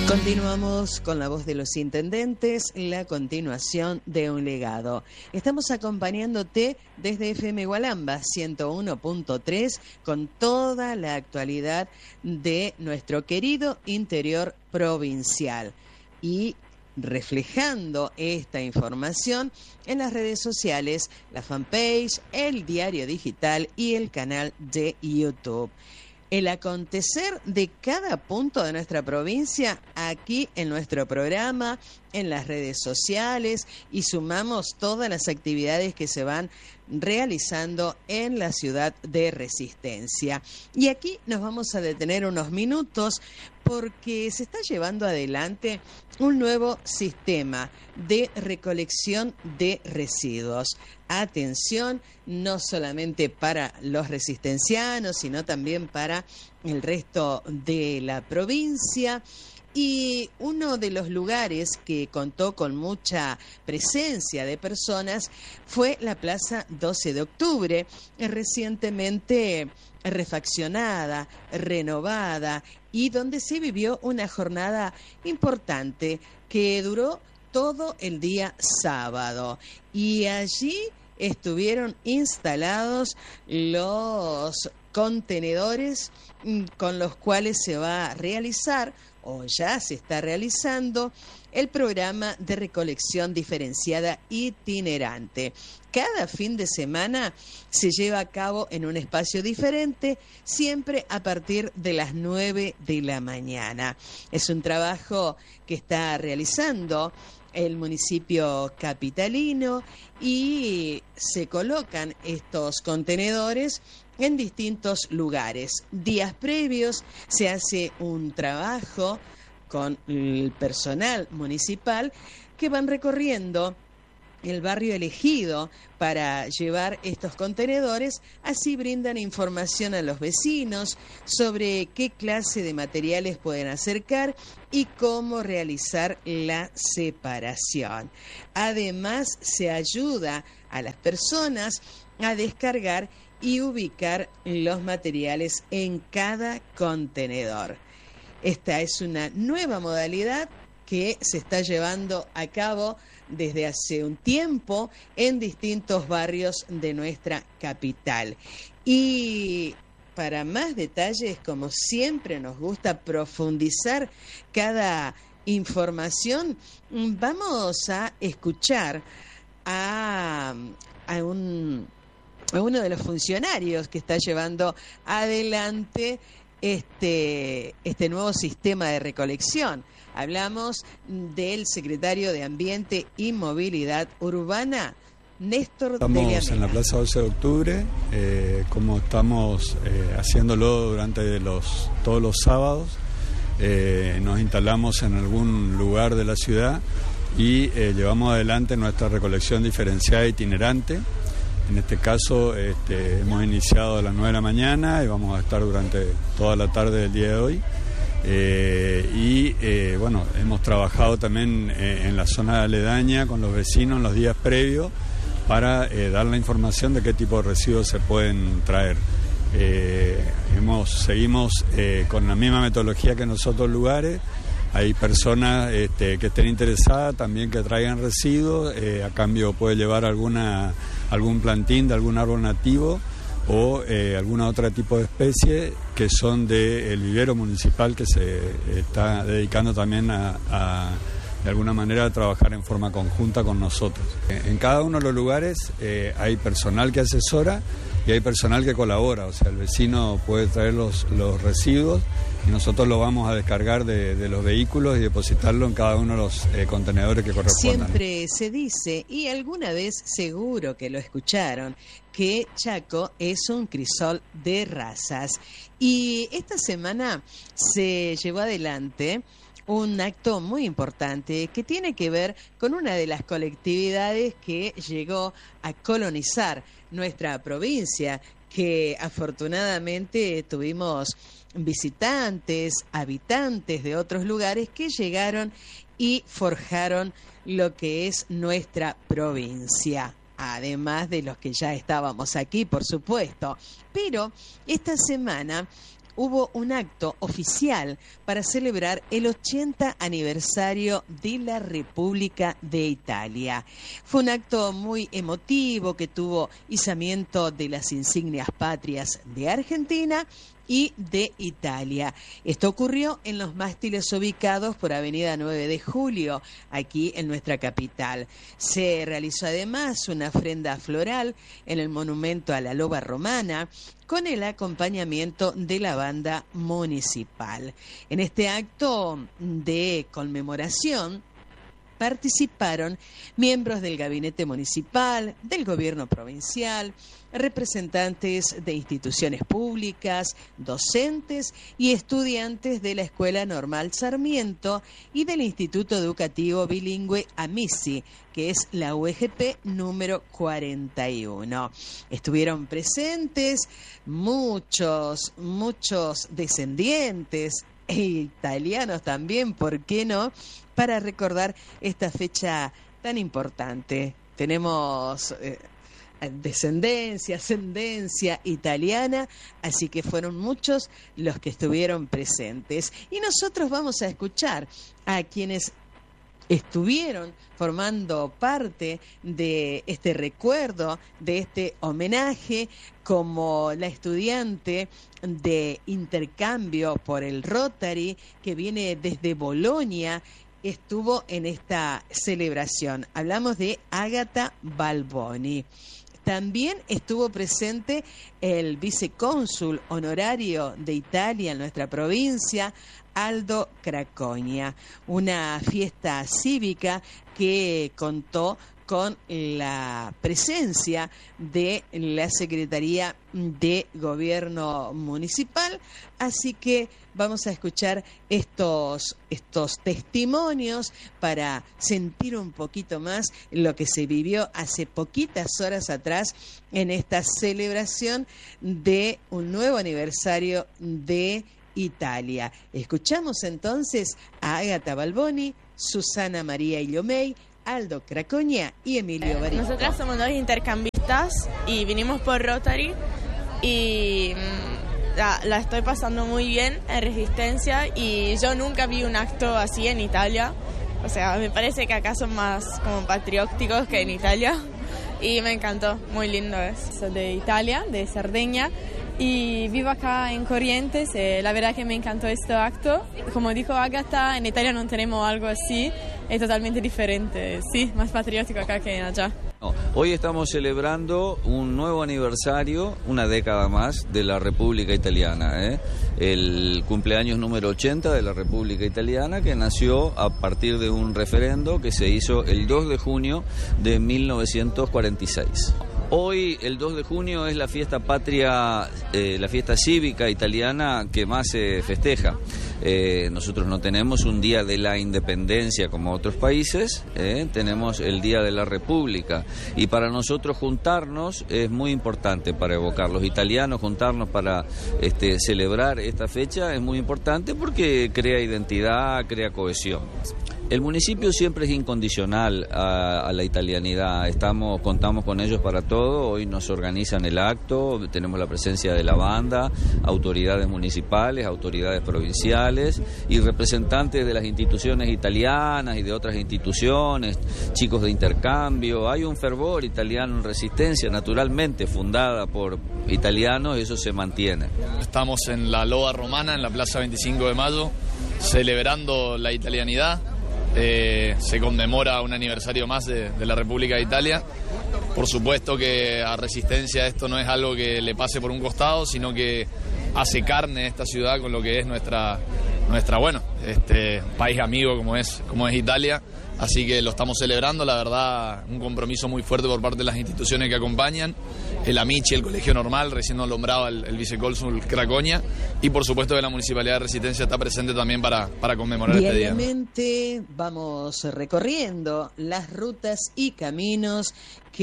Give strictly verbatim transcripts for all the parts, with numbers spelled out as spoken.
Continuamos con la voz de los intendentes, la continuación de un legado. Estamos acompañándote desde F M Gualamba ciento uno punto tres con toda la actualidad de nuestro querido interior provincial y reflejando esta información en las redes sociales, la fanpage, el diario digital y el canal de YouTube. El acontecer de cada punto de nuestra provincia aquí en nuestro programa, en las redes sociales, y sumamos todas las actividades que se van realizando en la ciudad de Resistencia. Y aquí nos vamos a detener unos minutos porque se está llevando adelante un nuevo sistema de recolección de residuos. Atención, no solamente para los resistencianos, sino también para el resto de la provincia. Y uno de los lugares que contó con mucha presencia de personas fue la Plaza doce de octubre, recientemente refaccionada, renovada, y donde se vivió una jornada importante que duró todo el día sábado. Y allí estuvieron instalados los contenedores con los cuales se va a realizar, o ya se está realizando, el programa de recolección diferenciada itinerante. Cada fin de semana se lleva a cabo en un espacio diferente, siempre a partir de las nueve de la mañana. Es un trabajo que está realizando el municipio capitalino y se colocan estos contenedores en distintos lugares. Días previos se hace un trabajo con el personal municipal que van recorriendo el barrio elegido para llevar estos contenedores. Así brindan información a los vecinos sobre qué clase de materiales pueden acercar y cómo realizar la separación. Además, se ayuda a las personas a descargar y ubicar los materiales en cada contenedor. Esta es una nueva modalidad que se está llevando a cabo desde hace un tiempo en distintos barrios de nuestra capital. Y para más detalles, como siempre nos gusta profundizar cada información, vamos a escuchar a, a un... a uno de los funcionarios que está llevando adelante este, este nuevo sistema de recolección. Hablamos del secretario de Ambiente y Movilidad Urbana, Néstor Deliamena. Estamos en la Plaza doce de octubre, eh, como estamos eh, haciéndolo durante los, todos los sábados. Eh, nos instalamos en algún lugar de la ciudad y eh, llevamos adelante nuestra recolección diferenciada itinerante. En este caso este, hemos iniciado a las nueve de la mañana y vamos a estar durante toda la tarde del día de hoy. Eh, y eh, bueno, hemos trabajado también eh, en la zona aledaña con los vecinos en los días previos para eh, dar la información de qué tipo de residuos se pueden traer. Eh, hemos, seguimos eh, con la misma metodología que en los otros lugares. Hay personas este, que estén interesadas también que traigan residuos, eh, a cambio puede llevar alguna, algún plantín de algún árbol nativo o eh, alguna otra tipo de especie que son del vivero municipal que se está dedicando también a, a de alguna manera a trabajar en forma conjunta con nosotros. En cada uno de los lugares eh, hay personal que asesora y hay personal que colabora, o sea, el vecino puede traer los, los residuos y nosotros lo vamos a descargar de, de los vehículos y depositarlo en cada uno de los eh, contenedores que correspondan. Siempre se dice, y alguna vez seguro que lo escucharon, que Chaco es un crisol de razas. Y esta semana se llevó adelante un acto muy importante que tiene que ver con una de las colectividades que llegó a colonizar nuestra provincia, que afortunadamente tuvimos visitantes, habitantes de otros lugares que llegaron y forjaron lo que es nuestra provincia, además de los que ya estábamos aquí, por supuesto. Pero esta semana hubo un acto oficial para celebrar el ochenta aniversario de la República de Italia. Fue un acto muy emotivo que tuvo izamiento de las insignias patrias de Argentina y de Italia. Esto ocurrió en los mástiles ubicados por Avenida nueve de Julio, aquí en nuestra capital. Se realizó además una ofrenda floral en el monumento a la Loba Romana, con el acompañamiento de la banda municipal. En este acto de conmemoración participaron miembros del gabinete municipal, del gobierno provincial, representantes de instituciones públicas, docentes y estudiantes de la Escuela Normal Sarmiento y del Instituto Educativo Bilingüe AMISI, que es la U E G P número cuarenta y uno. Estuvieron presentes muchos, muchos descendientes e italianos también, ¿por qué no?, para recordar esta fecha tan importante. Tenemos eh, descendencia, ascendencia italiana, así que fueron muchos los que estuvieron presentes. Y nosotros vamos a escuchar a quienes estuvieron formando parte de este recuerdo, de este homenaje, como la estudiante de intercambio por el Rotary, que viene desde Bolonia, estuvo en esta celebración. Hablamos de Ágata Balboni. También estuvo presente el vicecónsul honorario de Italia en nuestra provincia, Aldo Cracogna, una fiesta cívica que contó con la presencia de la Secretaría de Gobierno Municipal, así que vamos a escuchar estos, estos testimonios para sentir un poquito más lo que se vivió hace poquitas horas atrás en esta celebración de un nuevo aniversario de Italia. Escuchamos entonces a Ágata Balboni, Susana María Illomei, Aldo Cracogna y Emilio Baristo. Nosotras somos dos intercambistas y vinimos por Rotary y la, la estoy pasando muy bien en Resistencia y yo nunca vi un acto así en Italia. O sea, me parece que acá son más como patrióticos que en Italia y me encantó, muy lindo es. Soy de Italia, de Cerdeña, y vivo acá en Corrientes. Eh, la verdad que me encantó este acto. Como dijo Ágata, en Italia no tenemos algo así, es totalmente diferente, sí, más patriótico acá que allá. No, hoy estamos celebrando un nuevo aniversario, una década más, de la República Italiana, ¿eh? El cumpleaños número ochenta de la República Italiana, que nació a partir de un referendo que se hizo el dos de junio de mil novecientos cuarenta y seis. Hoy, el dos de junio, es la fiesta patria, eh, la fiesta cívica italiana que más se festeja. Eh, nosotros no tenemos un día de la independencia como otros países, eh, tenemos el Día de la República. Y para nosotros juntarnos es muy importante para evocar. Los italianos juntarnos para este, celebrar esta fecha es muy importante porque crea identidad, crea cohesión. El municipio siempre es incondicional a, a la italianidad. Estamos, contamos con ellos para todo. Hoy nos organizan el acto, tenemos la presencia de la banda, autoridades municipales, autoridades provinciales y representantes de las instituciones italianas y de otras instituciones, chicos de intercambio. Hay un fervor italiano en Resistencia, naturalmente fundada por italianos, eso se mantiene. Estamos en la Loba Romana, en la Plaza veinticinco de mayo, celebrando la italianidad. Eh, se conmemora un aniversario más de, de la República de Italia. Por supuesto que a Resistencia esto no es algo que le pase por un costado, sino que hace carne esta ciudad con lo que es nuestra, nuestra bueno, este país amigo como es, como es Italia. Así que lo estamos celebrando, la verdad, un compromiso muy fuerte por parte de las instituciones que acompañan, el Amici, el Colegio Normal, recién nos nombraba el, el vicecónsul Cracogna, y por supuesto que la Municipalidad de Resistencia está presente también para, para conmemorar este día. Diariamente vamos recorriendo las rutas y caminos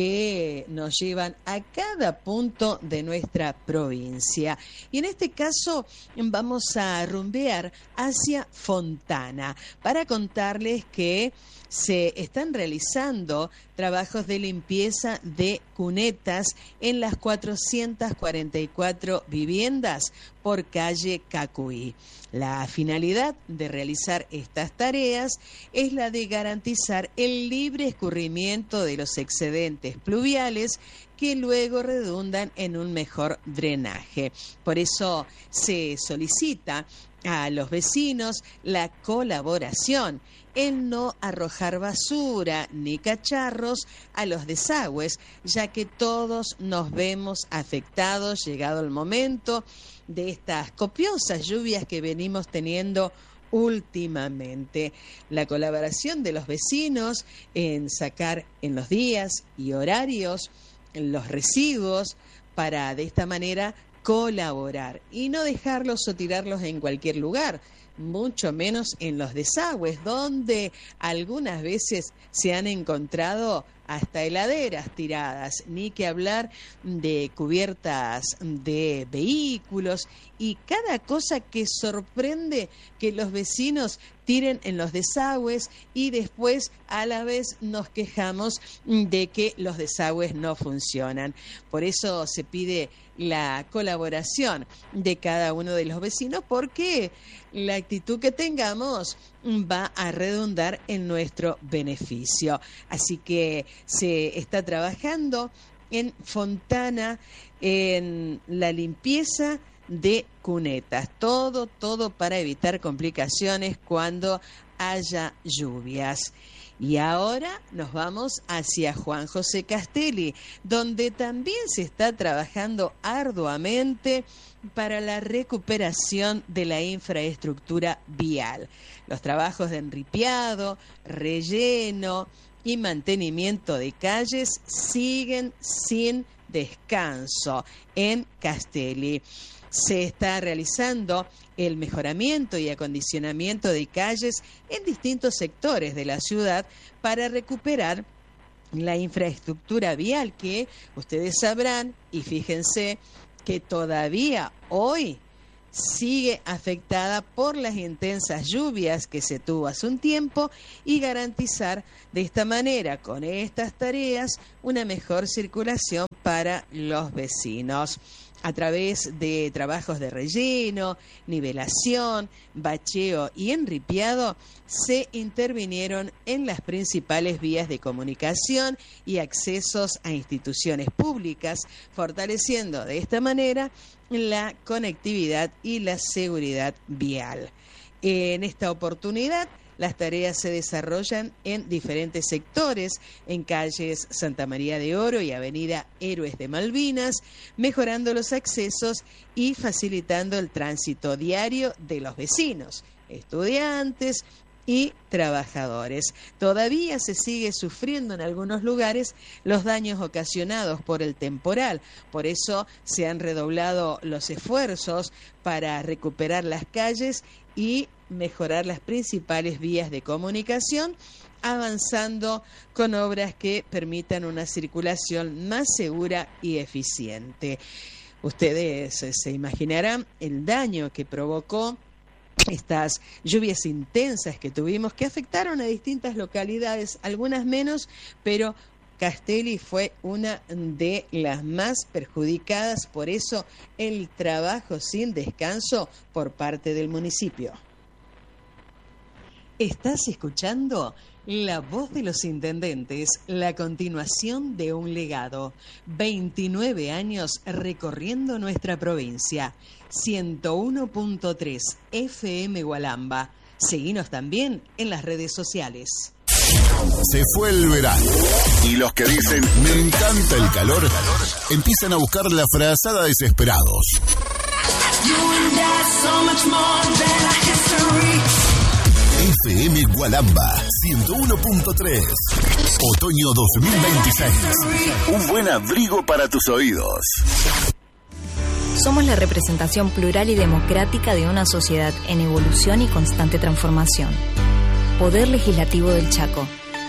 que nos llevan a cada punto de nuestra provincia. Y en este caso vamos a rumbear hacia Fontana para contarles que se están realizando trabajos de limpieza de cunetas en las cuatrocientas cuarenta y cuatro viviendas por calle Cacuy. La finalidad de realizar estas tareas es la de garantizar el libre escurrimiento de los excedentes pluviales que luego redundan en un mejor drenaje. Por eso se solicita a los vecinos la colaboración, el no arrojar basura ni cacharros a los desagües, ya que todos nos vemos afectados llegado el momento de estas copiosas lluvias que venimos teniendo últimamente. La colaboración de los vecinos en sacar en los días y horarios los residuos para de esta manera colaborar y no dejarlos o tirarlos en cualquier lugar, mucho menos en los desagües, donde algunas veces se han encontrado hasta heladeras tiradas, ni que hablar de cubiertas de vehículos y cada cosa que sorprende que los vecinos tiren en los desagües y después a la vez nos quejamos de que los desagües no funcionan. Por eso se pide la colaboración de cada uno de los vecinos, porque la actitud que tengamos va a redundar en nuestro beneficio. Así que se está trabajando en Fontana en la limpieza de cunetas, todo, todo para evitar complicaciones cuando haya lluvias. Y ahora nos vamos hacia Juan José Castelli, donde también se está trabajando arduamente para la recuperación de la infraestructura vial. Los trabajos de enripiado, relleno y mantenimiento de calles siguen sin descanso en Castelli. Se está realizando el mejoramiento y acondicionamiento de calles en distintos sectores de la ciudad para recuperar la infraestructura vial que ustedes sabrán, y fíjense que todavía hoy sigue afectada por las intensas lluvias que se tuvo hace un tiempo, y garantizar de esta manera, con estas tareas, una mejor circulación para los vecinos. A través de trabajos de relleno, nivelación, bacheo y enripiado, se intervinieron en las principales vías de comunicación y accesos a instituciones públicas, fortaleciendo de esta manera la conectividad y la seguridad vial. En esta oportunidad, las tareas se desarrollan en diferentes sectores, en calles Santa María de Oro y Avenida Héroes de Malvinas, mejorando los accesos y facilitando el tránsito diario de los vecinos, estudiantes y trabajadores. Todavía se sigue sufriendo en algunos lugares los daños ocasionados por el temporal. Por eso se han redoblado los esfuerzos para recuperar las calles y mejorar las principales vías de comunicación, avanzando con obras que permitan una circulación más segura y eficiente. Ustedes se imaginarán el daño que provocó estas lluvias intensas que tuvimos, que afectaron a distintas localidades, algunas menos, pero Castelli fue una de las más perjudicadas. Por eso el trabajo sin descanso por parte del municipio. Estás escuchando La Voz de los Intendentes, la continuación de un legado. veintinueve años recorriendo nuestra provincia. ciento uno punto tres F M Gualamba. Seguinos también en las redes sociales. Se fue el verano y los que dicen me encanta el calor empiezan a buscar la frazada desesperados. F M Gualamba ciento uno punto tres. Otoño dos mil veintiséis. Un buen abrigo para tus oídos. Somos la representación plural y democrática de una sociedad en evolución y constante transformación. Poder Legislativo del Chaco.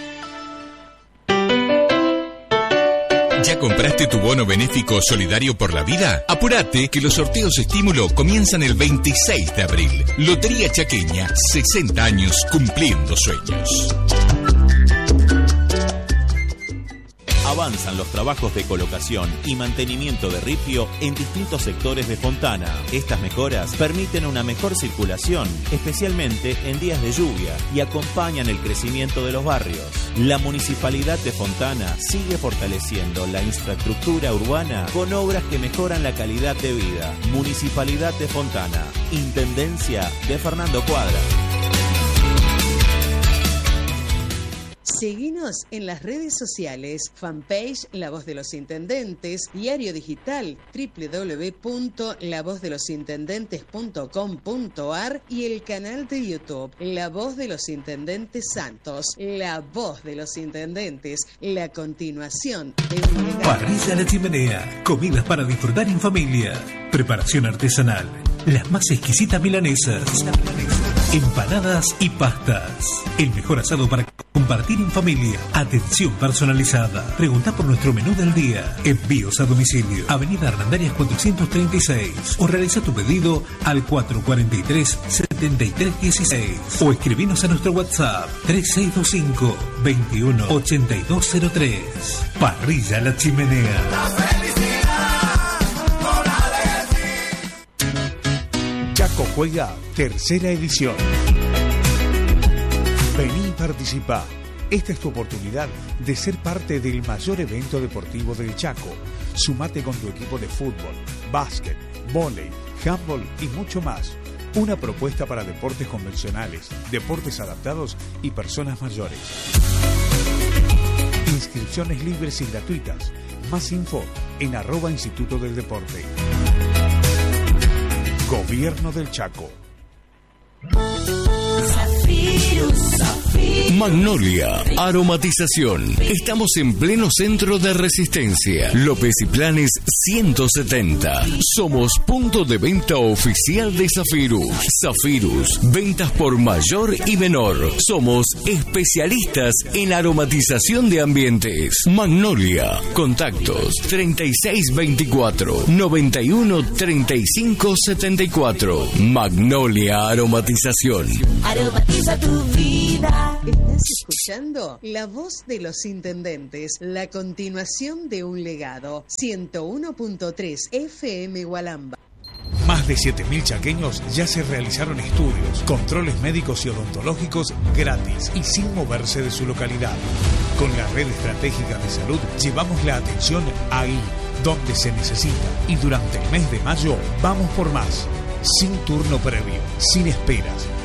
¿Ya compraste tu bono benéfico solidario por la vida? Apúrate que los sorteos estímulo comienzan el veintiséis de abril. Lotería Chaqueña, sesenta años cumpliendo sueños. Avanza. avanzan los trabajos de colocación y mantenimiento de ripio en distintos sectores de Fontana. Estas mejoras permiten una mejor circulación, especialmente en días de lluvia, y acompañan el crecimiento de los barrios. La Municipalidad de Fontana sigue fortaleciendo la infraestructura urbana con obras que mejoran la calidad de vida. Municipalidad de Fontana, Intendencia de Fernando Cuadra. Seguinos en las redes sociales, fanpage La Voz de los Intendentes, diario digital doble u doble u doble u punto la voz de los intendentes punto com punto a r y el canal de YouTube La Voz de los Intendentes Santos. La Voz de los Intendentes, la continuación de un legado. Parrilla La Chimenea, comidas para disfrutar en familia, preparación artesanal, las más exquisitas milanesas, empanadas y pastas. El mejor asado para compartir en familia. Atención personalizada. Pregunta por nuestro menú del día. Envíos a domicilio. Avenida Hernandarias cuatrocientos treinta y seis. O realiza tu pedido al cuatro cuatro tres, siete tres uno seis. O escribinos a nuestro WhatsApp tres seis dos cinco, veintiuno ochenta y dos cero tres. Parrilla La Chimenea. Chaco Juega, tercera edición. Vení y participá. Esta es tu oportunidad de ser parte del mayor evento deportivo del Chaco. Sumate con tu equipo de fútbol, básquet, vóley, handball y mucho más. Una propuesta para deportes convencionales, deportes adaptados y personas mayores. Inscripciones libres y gratuitas. Más info en arroba Instituto del Deporte. Gobierno del Chaco. Magnolia, aromatización. Estamos en pleno centro de Resistencia. López y Planes ciento setenta. Somos punto de venta oficial de Zafirus. Zafirus, ventas por mayor y menor. Somos especialistas en aromatización de ambientes. Magnolia, contactos treinta y seis veinticuatro, noventa y uno treinta y cinco setenta y cuatro. Magnolia Aromatización. Aromatiza tu vida. Estás escuchando La Voz de los Intendentes, la continuación de un legado. ciento uno punto tres F M Gualamba. Más de siete mil chaqueños ya se realizaron estudios, controles médicos y odontológicos gratis y sin moverse de su localidad. Con la red estratégica de salud llevamos la atención ahí, donde se necesita, y durante el mes de mayo vamos por más. Sin turno previo, sin esperas,